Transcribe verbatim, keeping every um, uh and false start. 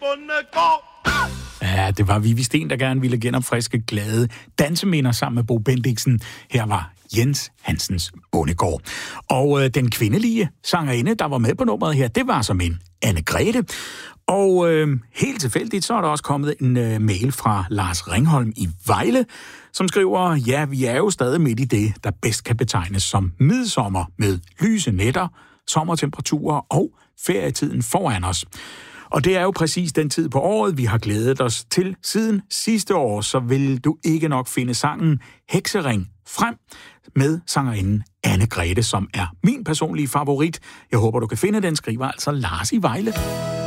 Bundegård. Ja, det var Vivi Sten, der gerne ville genopfriske glade danseminder sammen med Bo Bendiksen. Her var Jens Hansens Bondegård. Og øh, den kvindelige sangerinde, der var med på nummeret her, det var som en Anne-Grethe. Og øh, helt tilfældigt, så er der også kommet en øh, mail fra Lars Ringholm i Vejle, som skriver, ja, vi er jo stadig midt i det, der bedst kan betegnes som midsommer med lyse nætter, sommertemperaturer og ferietiden foran os. Og det er jo præcis den tid på året, vi har glædet os til siden sidste år, så vil du ikke nok finde sangen Heksering frem med sangerinden Anne-Grethe, som er min personlige favorit. Jeg håber, du kan finde den, skriver altså Lars i Vejle.